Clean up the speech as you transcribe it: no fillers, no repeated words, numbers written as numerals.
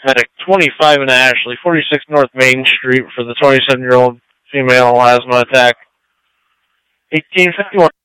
Medic 25 in Ashley, 46 North Main Street for the 27-year-old female asthma attack. 1851.